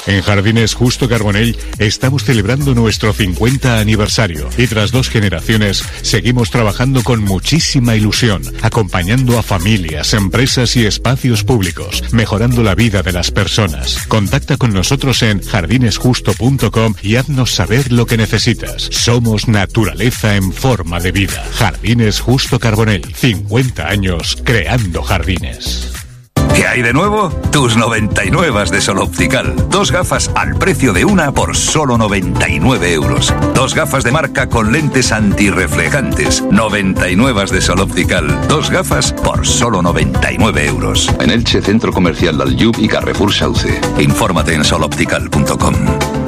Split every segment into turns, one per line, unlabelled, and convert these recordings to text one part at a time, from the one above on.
En Jardines Justo Carbonell estamos celebrando nuestro 50 aniversario y tras 2 generaciones seguimos trabajando con muchísima ilusión, acompañando a familias, empresas y espacios públicos, mejorando la vida de las personas. Contacta con nosotros en jardinesjusto.com y haznos saber lo que necesitas. Somos naturaleza en forma de vida. Jardines Justo Carbonell, 50 años creando jardines.
¿Qué hay de nuevo? Tus 99 de Sol Optical. 2 gafas al precio de una por solo 99 euros. 2 gafas de marca con lentes antirreflejantes. 99 de Sol Optical. 2 gafas por solo 99 euros.
En Elche, Centro Comercial Dalyub y Carrefour Sauce.
Infórmate en soloptical.com.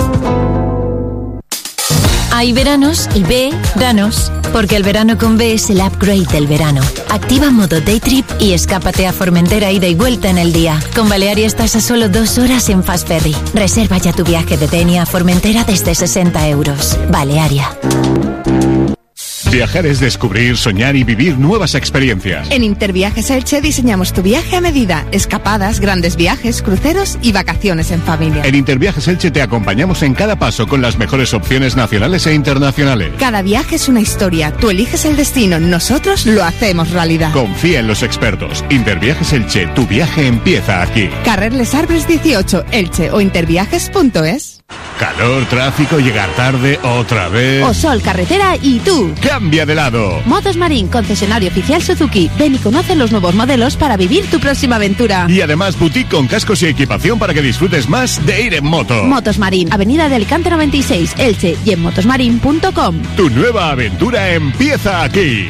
Hay veranos y veranos, porque el verano con B es el upgrade del verano. Activa modo Day Trip y escápate a Formentera ida y vuelta en el día. Con Balearia estás a solo 2 horas en Fast Ferry. Reserva ya tu viaje de Denia a Formentera desde 60 euros. Balearia.
Viajar es descubrir, soñar y vivir nuevas experiencias.
En Interviajes Elche diseñamos tu viaje a medida. Escapadas, grandes viajes, cruceros y vacaciones en familia.
En Interviajes Elche te acompañamos en cada paso con las mejores opciones nacionales e internacionales.
Cada viaje es una historia. Tú eliges el destino, nosotros lo hacemos realidad.
Confía en los expertos. Interviajes Elche, tu viaje empieza aquí.
Carrer Les Arbres 18, Elche o interviajes.es.
Calor, tráfico, llegar tarde, otra vez.
O sol, carretera y tú.
Cambia de lado.
Motos Marín, concesionario oficial Suzuki. Ven y conoce los nuevos modelos para vivir tu próxima aventura.
Y además boutique con cascos y equipación para que disfrutes más de ir en moto.
Motos Marín, Avenida de Alicante 96, Elche y en motosmarin.com.
Tu nueva aventura empieza aquí.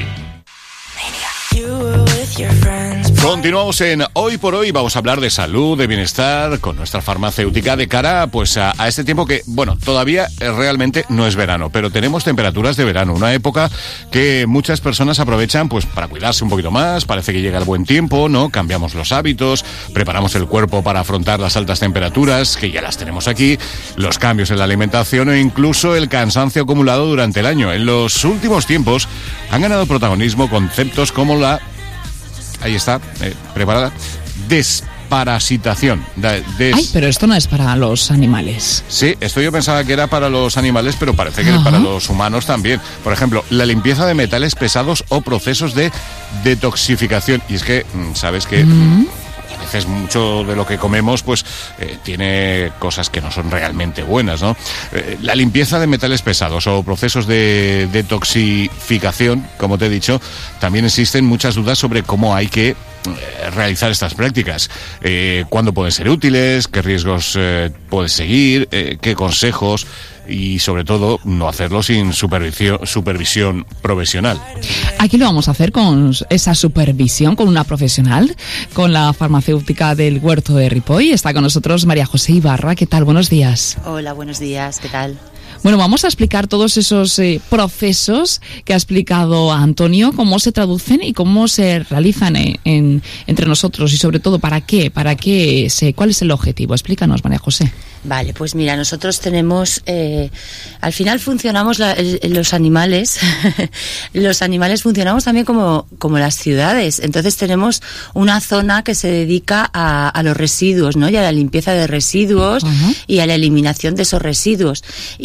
Continuamos en Hoy por Hoy. Vamos a hablar de salud, de bienestar con nuestra farmacéutica de cara pues a este tiempo que, bueno, todavía realmente no es verano, pero tenemos temperaturas de verano, una época que muchas personas aprovechan pues para cuidarse un poquito más. Parece que llega el buen tiempo, ¿no? Cambiamos los hábitos, preparamos el cuerpo para afrontar las altas temperaturas, que ya las tenemos aquí, los cambios en la alimentación e incluso el cansancio acumulado durante el año. En los últimos tiempos han ganado protagonismo conceptos como la... Ahí está, preparada. Desparasitación.
Ay, pero esto no es para los animales.
Sí, esto yo pensaba que era para los animales, pero parece que es para los humanos también. Por ejemplo, la limpieza de metales pesados o procesos de detoxificación. Y es que, sabes que... A veces mucho de lo que comemos pues tiene cosas que no son realmente buenas, ¿no? La limpieza de metales pesados o procesos de detoxificación, como te he dicho, también existen muchas dudas sobre cómo hay que realizar estas prácticas. ¿Cuándo pueden ser útiles? ¿Qué riesgos puedes seguir? ¿Qué consejos? Y sobre todo, no hacerlo sin supervisión profesional.
Aquí lo vamos a hacer con esa supervisión, con una profesional, con la farmacéutica del Huerto de Ripoll. Está con nosotros María José Ibarra. ¿Qué tal? Buenos días.
Hola, buenos días. ¿Qué tal?
Bueno, vamos a explicar todos esos procesos que ha explicado Antonio, cómo se traducen y cómo se realizan entre nosotros y sobre todo para qué, cuál es el objetivo. Explícanos, María José.
Vale, pues mira, nosotros tenemos, al final funcionamos los animales, los animales funcionamos también como las ciudades. Entonces tenemos una zona que se dedica a los residuos, ¿no? Y a la limpieza de residuos y a la eliminación de esos residuos.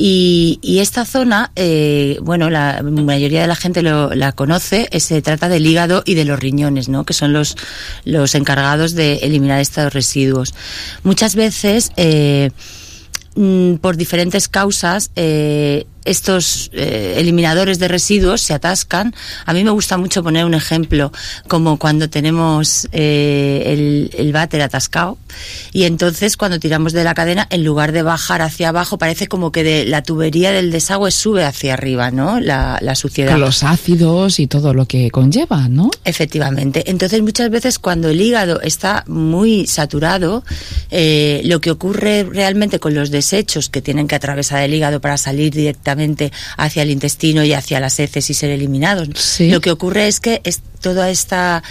Y esta zona, bueno, la mayoría de la gente la conoce, se trata del hígado y de los riñones, ¿no? Que son los encargados de eliminar estos residuos. Muchas veces, por diferentes causas, estos eliminadores de residuos se atascan. A mí me gusta mucho poner un ejemplo, como cuando tenemos el váter atascado y entonces cuando tiramos de la cadena, en lugar de bajar hacia abajo, parece como que de la tubería del desagüe sube hacia arriba, ¿no? La suciedad.
Con los ácidos y todo lo que conlleva, ¿no?
Efectivamente. Entonces muchas veces cuando el hígado está muy saturado, lo que ocurre realmente con los desechos que tienen que atravesar el hígado para salir directamente hacia el intestino y hacia las heces y ser eliminados.
Sí.
Lo que ocurre es que toda estas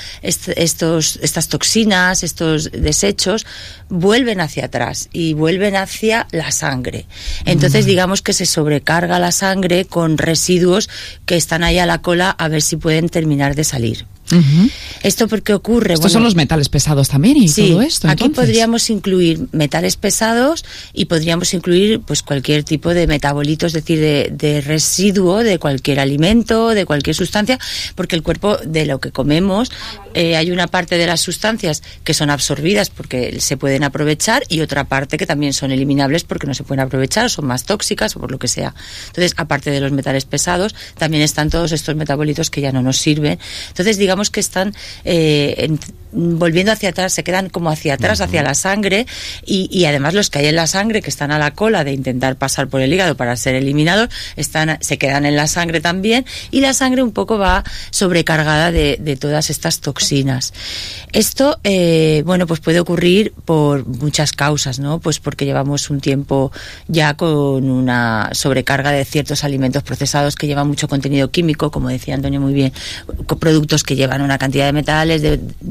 toxinas, estos desechos vuelven hacia atrás y vuelven hacia la sangre. Entonces digamos que se sobrecarga la sangre con residuos que están ahí a la cola a ver si pueden terminar de salir. ¿Esto por qué ocurre?
Estos son los metales pesados también y
sí,
todo esto.
Aquí
entonces
podríamos incluir metales pesados y podríamos incluir pues cualquier tipo de metabolito, es decir, de residuo de cualquier alimento, de cualquier sustancia, porque el cuerpo, de lo que comemos, hay una parte de las sustancias que son absorbidas porque se pueden aprovechar y otra parte que también son eliminables porque no se pueden aprovechar, son más tóxicas o por lo que sea. Entonces, aparte de los metales pesados, también están todos estos metabolitos que ya no nos sirven. Entonces, digamos que están volviendo hacia atrás, se quedan como hacia atrás, hacia la sangre, y además los que hay en la sangre, que están a la cola de intentar pasar por el hígado para ser eliminados, se quedan en la sangre también, y la sangre un poco va sobrecargada de todas estas toxinas. Esto, pues puede ocurrir por muchas causas, ¿no? Pues porque llevamos un tiempo ya con una sobrecarga de ciertos alimentos procesados que llevan mucho contenido químico, como decía Antonio muy bien, con productos que llevan una cantidad de metales,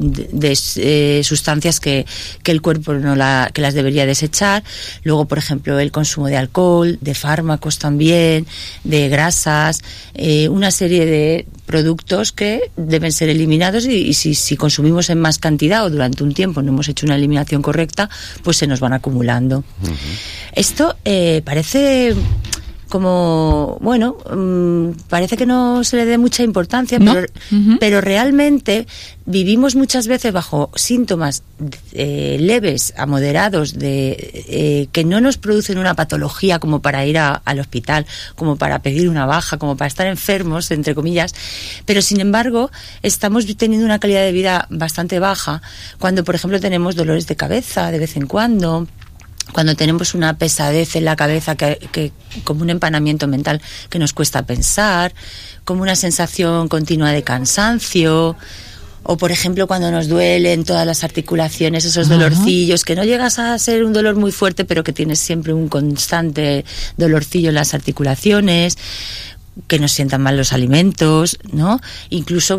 de sustancias que el cuerpo que las debería desechar. Luego, por ejemplo, el consumo de alcohol, de fármacos también, de grasas, una serie de productos que deben ser eliminados, y si consumimos en más cantidad o durante un tiempo no hemos hecho una eliminación correcta, pues se nos van acumulando. Esto parece como, parece que no se le dé mucha importancia, ¿no? Pero realmente vivimos muchas veces bajo síntomas leves a moderados que no nos producen una patología como para ir al hospital, como para pedir una baja, como para estar enfermos, entre comillas, pero sin embargo estamos teniendo una calidad de vida bastante baja cuando, por ejemplo, tenemos dolores de cabeza de vez en cuando tenemos una pesadez en la cabeza que como un empanamiento mental que nos cuesta pensar, como una sensación continua de cansancio, o por ejemplo cuando nos duelen todas las articulaciones, esos dolorcillos, que no llegas a ser un dolor muy fuerte, pero que tienes siempre un constante dolorcillo en las articulaciones, que nos sientan mal los alimentos, ¿no? Incluso,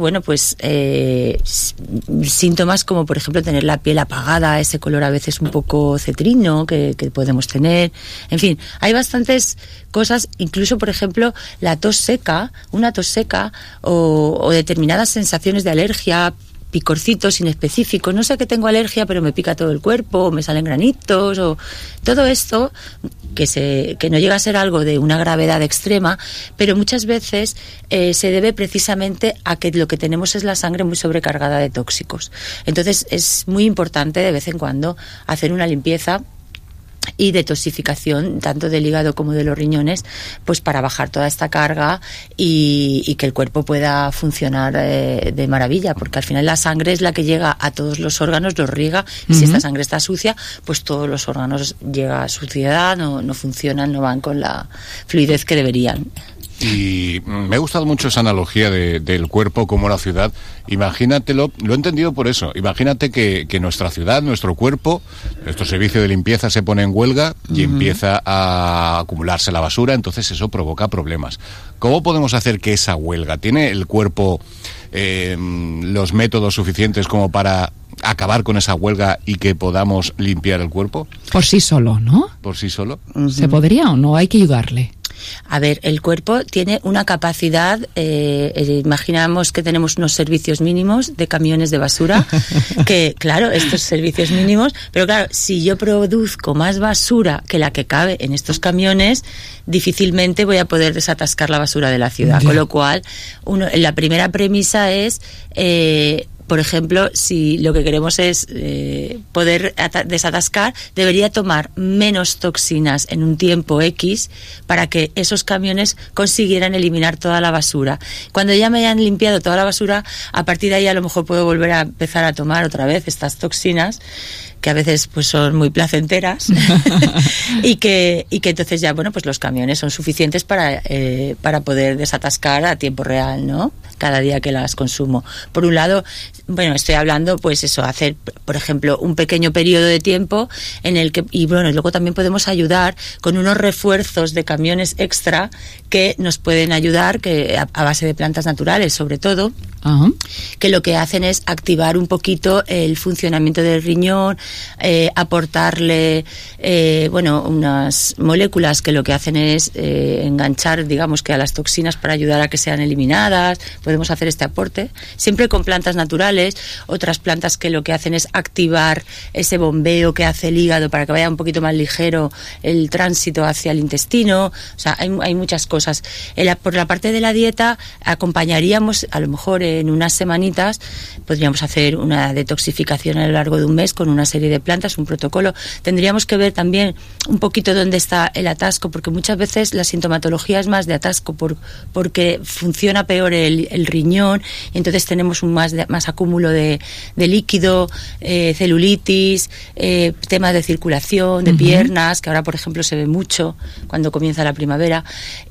síntomas como, por ejemplo, tener la piel apagada, ese color a veces un poco cetrino que podemos tener. En fin, hay bastantes cosas, incluso, por ejemplo, una tos seca o determinadas sensaciones de alergia, picorcitos inespecíficos, no sé que tengo alergia, pero me pica todo el cuerpo, o me salen granitos, o todo esto que no llega a ser algo de una gravedad extrema, pero muchas veces se debe precisamente a que lo que tenemos es la sangre muy sobrecargada de tóxicos. Entonces es muy importante de vez en cuando hacer una limpieza y detoxificación tanto del hígado como de los riñones, pues para bajar toda esta carga y que el cuerpo pueda funcionar de maravilla, porque al final la sangre es la que llega a todos los órganos, los riega, y si esta sangre está sucia, pues todos los órganos llega a suciedad, no funcionan, no van con la fluidez que deberían.
Y me ha gustado mucho esa analogía del cuerpo como la ciudad. Imagínatelo, lo he entendido por eso. Imagínate que nuestra ciudad, nuestro cuerpo, nuestro servicio de limpieza se pone en huelga y empieza a acumularse la basura, entonces eso provoca problemas. ¿Cómo podemos hacer que esa huelga? ¿Tiene el cuerpo los métodos suficientes como para acabar con esa huelga y que podamos limpiar el cuerpo?
Por sí solo, ¿no?
¿Por sí solo?
¿Se podría o no? Hay que ayudarle.
A ver, el cuerpo tiene una capacidad, imaginamos que tenemos unos servicios mínimos de camiones de basura, que claro, estos servicios mínimos, pero claro, si yo produzco más basura que la que cabe en estos camiones, difícilmente voy a poder desatascar la basura de la ciudad, con lo cual la primera premisa es... por ejemplo, si lo que queremos es poder desatascar, debería tomar menos toxinas en un tiempo X para que esos camiones consiguieran eliminar toda la basura. Cuando ya me hayan limpiado toda la basura, a partir de ahí a lo mejor puedo volver a empezar a tomar otra vez estas toxinas, que a veces pues son muy placenteras y que entonces ya pues los camiones son suficientes para poder desatascar a tiempo real, ¿no? Cada día que las consumo. Por un lado, estoy hablando pues eso, hacer por ejemplo un pequeño periodo de tiempo en el que, y luego también podemos ayudar con unos refuerzos de camiones extra que nos pueden ayudar, que a base de plantas naturales sobre todo, que lo que hacen es activar un poquito el funcionamiento del riñón, aportarle unas moléculas que lo que hacen es enganchar, digamos, que a las toxinas para ayudar a que sean eliminadas. Podemos hacer este aporte siempre con plantas naturales, otras plantas que lo que hacen es activar ese bombeo que hace el hígado para que vaya un poquito más ligero el tránsito hacia el intestino. O sea, hay muchas cosas. Por la parte de la dieta acompañaríamos, a lo mejor en unas semanitas podríamos hacer una detoxificación a lo largo de un mes con una serie de plantas, un protocolo. Tendríamos que ver también un poquito dónde está el atasco, porque muchas veces la sintomatología es más de atasco porque funciona peor el riñón, y entonces tenemos más acúmulo de líquido, celulitis, temas de circulación, de piernas, que ahora por ejemplo se ve mucho cuando comienza la primavera,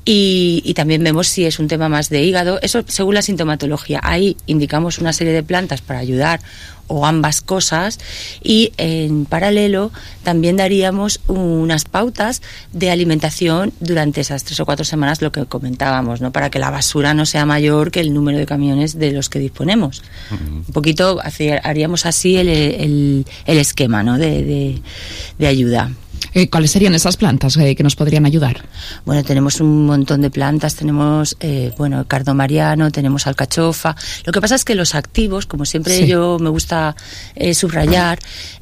y también vemos si es un tema más de hígado. Eso según la sintomatología. Ahí indicamos una serie de plantas para ayudar, o ambas cosas, y en paralelo también daríamos unas pautas de alimentación durante esas 3 o 4 semanas, lo que comentábamos, ¿no? Para que la basura no sea mayor que el número de camiones de los que disponemos. Un poquito haríamos así el esquema, ¿no? de ayuda.
¿Cuáles serían esas plantas que nos podrían ayudar?
Bueno, tenemos un montón de plantas, tenemos cardomariano, tenemos alcachofa. Lo que pasa es que los activos, como siempre yo me gusta subrayar,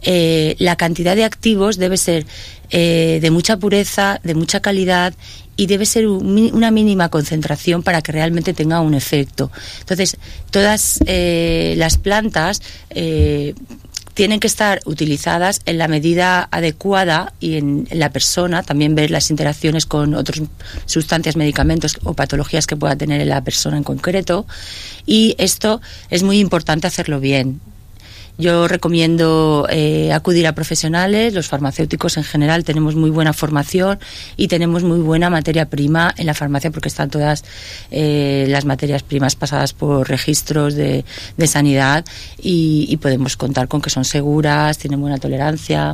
la cantidad de activos debe ser de mucha pureza, de mucha calidad, y debe ser una mínima concentración para que realmente tenga un efecto. Entonces, todas las plantas tienen que estar utilizadas en la medida adecuada y en la persona, también ver las interacciones con otras sustancias, medicamentos o patologías que pueda tener la persona en concreto, y esto es muy importante hacerlo bien. Yo recomiendo acudir a profesionales. Los farmacéuticos en general tenemos muy buena formación y tenemos muy buena materia prima en la farmacia, porque están todas las materias primas pasadas por registros de sanidad, y podemos contar con que son seguras, tienen buena tolerancia.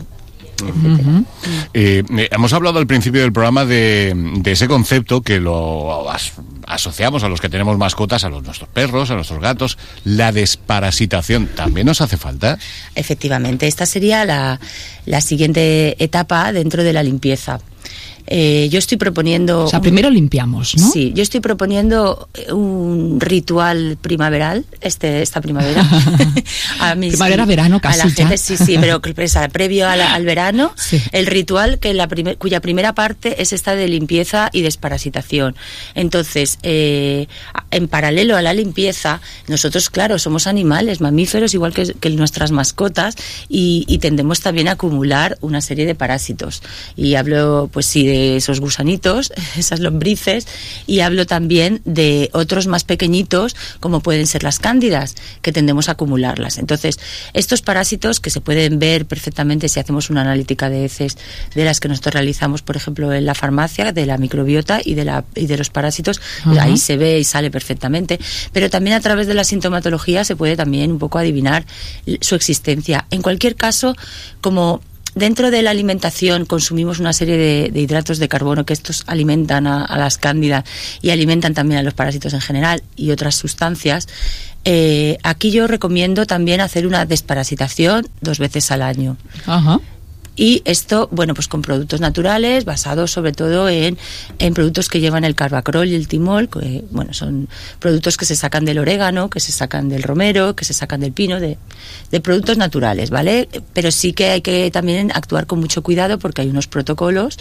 Hemos hablado al principio del programa de ese concepto que lo asociamos a los que tenemos mascotas, a nuestros perros, a nuestros gatos, la desparasitación. ¿También nos hace falta?
Efectivamente, esta sería la siguiente etapa dentro de la limpieza. Yo estoy proponiendo...
O sea, primero limpiamos, ¿no?
Sí, yo estoy proponiendo un ritual primaveral, esta primavera.
Primavera-verano casi
a la gente,
ya.
sí, pero previo al verano, sí. El ritual cuya primera parte es esta de limpieza y desparasitación. Entonces, en paralelo a la limpieza, nosotros, claro, somos animales, mamíferos, igual que nuestras mascotas, y tendemos también a acumular una serie de parásitos. Y hablo, pues sí, de esos gusanitos, esas lombrices, y hablo también de otros más pequeñitos, como pueden ser las cándidas, que tendemos a acumularlas. Entonces, estos parásitos, que se pueden ver perfectamente si hacemos una analítica de heces de las que nosotros realizamos, por ejemplo, en la farmacia, de la microbiota y de los parásitos, ahí se ve y sale perfectamente, pero también a través de la sintomatología se puede también un poco adivinar su existencia. En cualquier caso, como dentro de la alimentación consumimos una serie de hidratos de carbono, que estos alimentan a las cándidas y alimentan también a los parásitos en general y otras sustancias. Aquí yo recomiendo también hacer una desparasitación 2 veces al año. Ajá. Y esto, bueno, pues con productos naturales, basados sobre todo en productos que llevan el carbacrol y el timol, que, bueno, son productos que se sacan del orégano, que se sacan del romero, que se sacan del pino, de productos naturales, ¿vale? Pero sí que hay que también actuar con mucho cuidado, porque hay unos protocolos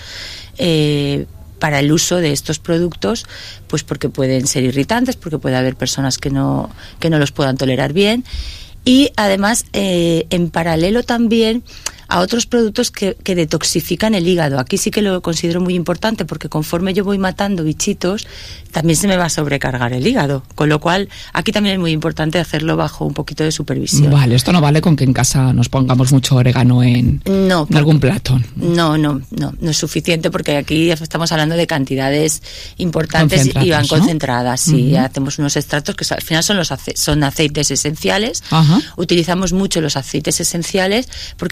para el uso de estos productos, pues porque pueden ser irritantes, porque puede haber personas que no los puedan tolerar bien. Y además, en paralelo también a otros productos que detoxifican el hígado. Aquí sí que lo considero muy importante, porque conforme yo voy matando bichitos, también se me va a sobrecargar el hígado. Con lo cual, aquí también es muy importante hacerlo bajo un poquito de supervisión.
Vale, esto no vale con que en casa nos pongamos mucho orégano en algún plato.
No es suficiente, porque aquí estamos hablando de cantidades importantes y van concentradas. Sí, hacemos unos extractos que al final son aceites esenciales. Ajá. Utilizamos mucho los aceites esenciales porque tienen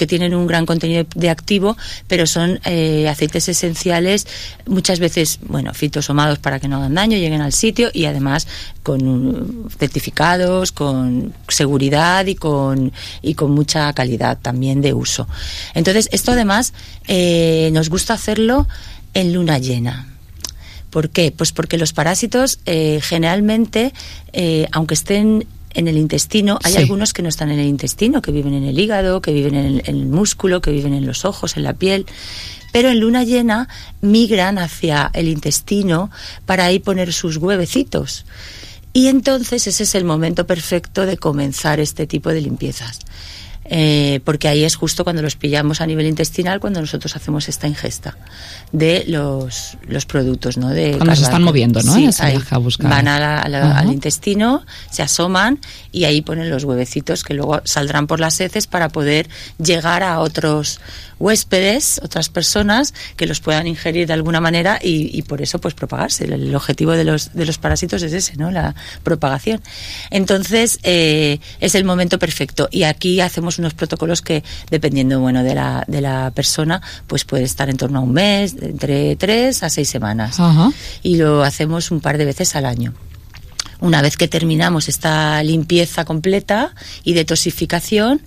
un gran contenido de activo, pero son aceites esenciales, muchas veces, fitosomados para que no hagan daño, lleguen al sitio, y además con certificados, con seguridad y con mucha calidad también de uso. Entonces, esto además nos gusta hacerlo en luna llena. ¿Por qué? Pues porque los parásitos generalmente, aunque estén en el intestino, hay algunos que no están en el intestino, que viven en el hígado, que viven en el músculo, que viven en los ojos, en la piel, pero en luna llena migran hacia el intestino para ahí poner sus huevecitos. Y entonces ese es el momento perfecto de comenzar este tipo de limpiezas. Porque ahí es justo cuando los pillamos a nivel intestinal, cuando nosotros hacemos esta ingesta de los productos, ¿no?
Cuando se están moviendo, ¿no?
Sí,
se deja buscar.
Van al intestino, se asoman y ahí ponen los huevecitos que luego saldrán por las heces para poder llegar a otros huéspedes, otras personas que los puedan ingerir de alguna manera y por eso pues propagarse. El objetivo de los parásitos es ese, ¿no? La propagación. Entonces es el momento perfecto, y aquí hacemos unos protocolos que, dependiendo de la persona, pues puede estar en torno a un mes, entre 3 a 6 semanas. Y lo hacemos un par de veces al año. Una vez que terminamos esta limpieza completa y detoxificación,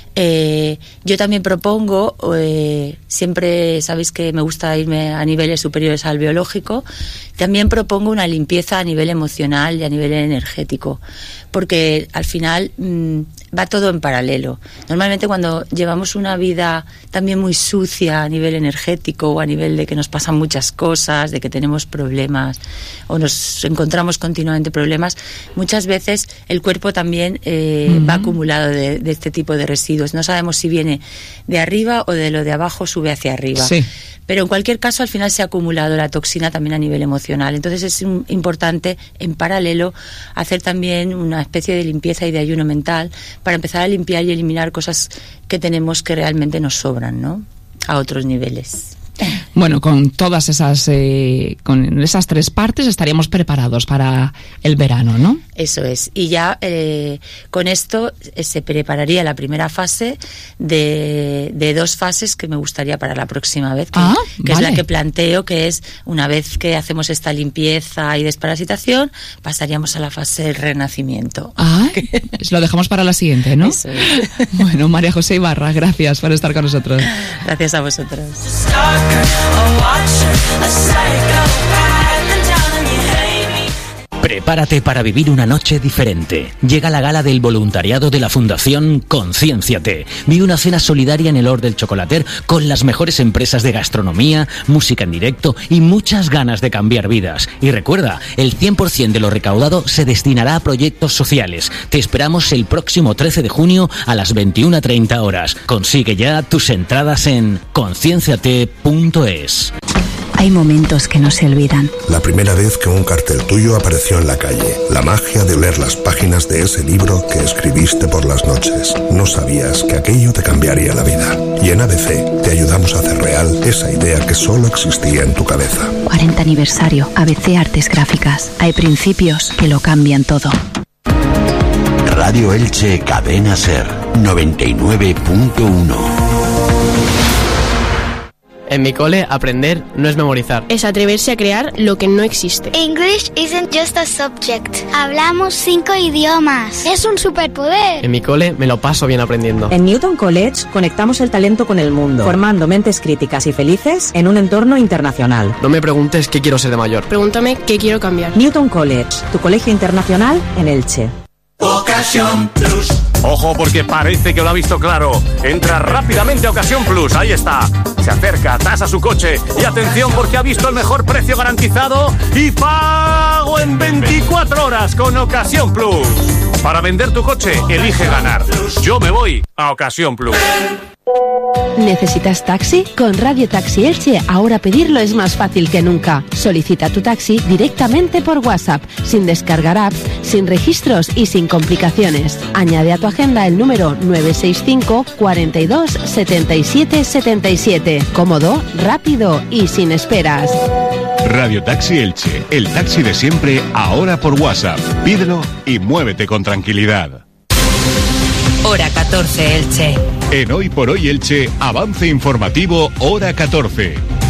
yo también propongo, siempre sabéis que me gusta irme a niveles superiores al biológico, también propongo una limpieza a nivel emocional y a nivel energético, porque al final va todo en paralelo. Normalmente cuando llevamos una vida también muy sucia a nivel energético, o a nivel de que nos pasan muchas cosas, de que tenemos problemas o nos encontramos continuamente problemas, muchas veces el cuerpo también va acumulado de este tipo de residuos. No sabemos si viene de arriba o de lo de abajo sube hacia arriba. Sí. Pero en cualquier caso, al final se ha acumulado la toxina también a nivel emocional. Entonces es importante, en paralelo, hacer también una especie de limpieza y de ayuno mental para empezar a limpiar y eliminar cosas que tenemos que realmente nos sobran, ¿no? A otros niveles.
Bueno, con todas esas, con esas 3 partes estaríamos preparados para el verano, ¿no?
Eso es. Y ya con esto se prepararía la primera fase de 2 fases que me gustaría para la próxima vez, que es la que planteo, que es una vez que hacemos esta limpieza y desparasitación, pasaríamos a la fase del renacimiento.
Lo dejamos para la siguiente, ¿no?
Eso es.
Bueno, María José Ibarra, gracias por estar con nosotros.
Gracias a vosotros.
Prepárate para vivir una noche diferente. Llega la gala del voluntariado de la Fundación Conciénciate. Vive una cena solidaria en el Hort del Chocolater con las mejores empresas de gastronomía, música en directo y muchas ganas de cambiar vidas. Y recuerda, el 100% de lo recaudado se destinará a proyectos sociales. Te esperamos el próximo 13 de junio a las 21:30 horas. Consigue ya tus entradas en concienciate.es.
Hay momentos que no se olvidan.
La primera vez que un cartel tuyo apareció en la calle. La magia de leer las páginas de ese libro que escribiste por las noches. No sabías que aquello te cambiaría la vida. Y en ABC te ayudamos a hacer real esa idea que solo existía en tu cabeza.
40 aniversario. ABC Artes Gráficas. Hay principios que lo cambian todo.
Radio Elche Cadena Ser 99.1.
En mi cole, aprender no es memorizar.
Es atreverse a crear lo que no existe.
English isn't just a subject. Hablamos 5 idiomas. Es un superpoder.
En mi cole me lo paso bien aprendiendo.
En Newton College conectamos el talento con el mundo, formando mentes críticas y felices en un entorno internacional.
No me preguntes qué quiero ser de mayor.
Pregúntame qué quiero cambiar.
Newton College, tu colegio internacional en Elche.
Ocasión Plus. Ojo, porque parece que lo ha visto claro. Entra rápidamente a Ocasión Plus, ahí está. Se acerca, tasa su coche y atención porque ha visto el mejor precio garantizado y pago en 24 horas con Ocasión Plus. Para vender tu coche, elige ganar. Yo me voy a Ocasión Plus.
¿Necesitas taxi? Con Radio Taxi Elche ahora pedirlo es más fácil que nunca. Solicita tu taxi directamente por WhatsApp, sin descargar apps, sin registros y sin complicaciones. Añade a tu agenda el número 965 42 77 77. Cómodo, rápido y sin esperas.
Radio Taxi Elche, el taxi de siempre, ahora por WhatsApp. Pídelo y muévete con tranquilidad.
Hora 14 Elche.
En Hoy por Hoy Elche, avance informativo, hora 14.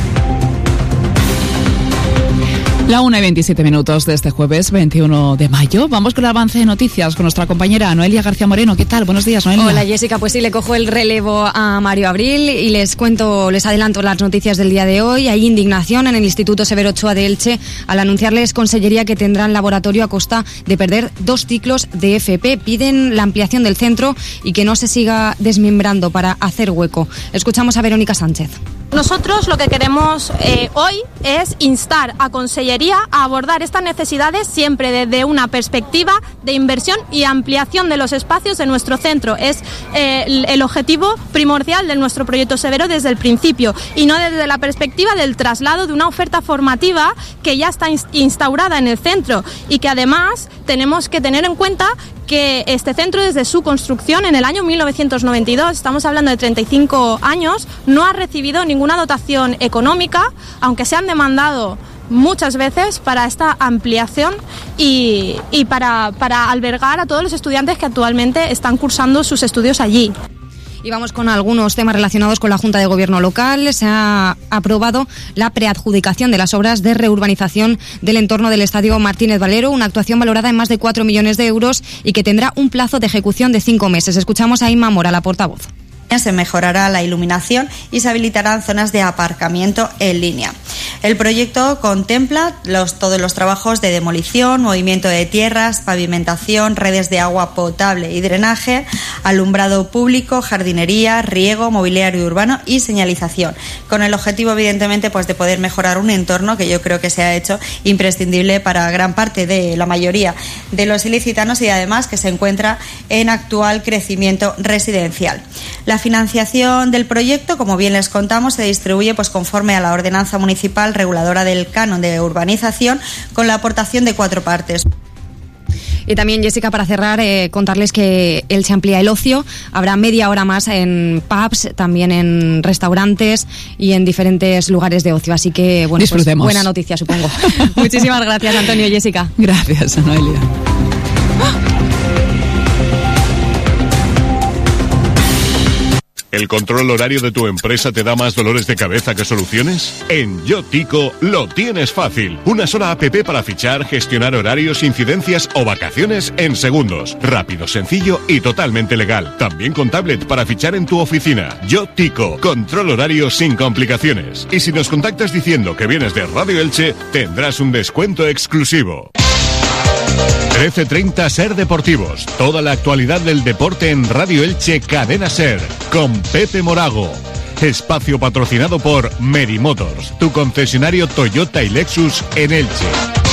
La 1:27 de este jueves 21 de mayo. Vamos con el avance de noticias con nuestra compañera Noelia García Moreno. ¿Qué tal? Buenos días, Noelia.
Hola, Jessica. Pues sí, le cojo el relevo a Mario Abril y les adelanto las noticias del día de hoy. Hay indignación en el Instituto Severo Ochoa de Elche al anunciarles Consellería que tendrán laboratorio a costa de perder 2 ciclos de FP. Piden la ampliación del centro y que no se siga desmembrando para hacer hueco. Escuchamos a Verónica Sánchez.
Nosotros lo que queremos hoy es instar a Consellería a abordar estas necesidades siempre desde una perspectiva de inversión y ampliación de los espacios de nuestro centro. Es el objetivo primordial de nuestro proyecto Severo desde el principio y no desde la perspectiva del traslado de una oferta formativa que ya está instaurada en el centro y que además tenemos que tener en cuenta que este centro desde su construcción en el año 1992, estamos hablando de 35 años, no ha recibido ninguna dotación económica, aunque se han demandado muchas veces para esta ampliación y para albergar a todos los estudiantes que actualmente están cursando sus estudios allí.
Y vamos con algunos temas relacionados con la Junta de Gobierno local. Se ha aprobado la preadjudicación de las obras de reurbanización del entorno del Estadio Martínez Valero, una actuación valorada en más de 4 millones de euros y que tendrá un plazo de ejecución de 5 meses. Escuchamos a Inma Mora, la portavoz.
Se mejorará la iluminación y se habilitarán zonas de aparcamiento en línea. El proyecto contempla todos los trabajos de demolición, movimiento de tierras, pavimentación, redes de agua potable y drenaje, alumbrado público, jardinería, riego, mobiliario urbano y señalización, con el objetivo evidentemente pues de poder mejorar un entorno que yo creo que se ha hecho imprescindible para gran parte de la mayoría de los ilicitanos y además que se encuentra en actual crecimiento residencial. La financiación del proyecto, como bien les contamos, se distribuye pues conforme a la ordenanza municipal reguladora del canon de urbanización con la aportación de 4 partes.
Y también, Jessica, para cerrar, contarles que Elche amplía el ocio. Habrá media hora más en pubs, también en restaurantes y en diferentes lugares de ocio. Así que, bueno, pues buena noticia, supongo. Muchísimas gracias, Antonio y Jessica.
Gracias, Noelia.
¿El control horario de tu empresa te da más dolores de cabeza que soluciones? En YoTico lo tienes fácil. Una sola app para fichar, gestionar horarios, incidencias o vacaciones en segundos. Rápido, sencillo y totalmente legal. También con tablet para fichar en tu oficina. YoTico, control horario sin complicaciones. Y si nos contactas diciendo que vienes de Radio Elche, tendrás un descuento exclusivo. 13:30 Ser Deportivos. Toda la actualidad del deporte en Radio Elche Cadena Ser. Con Pepe Morago. Espacio patrocinado por Meri Motors, tu concesionario Toyota y Lexus en Elche.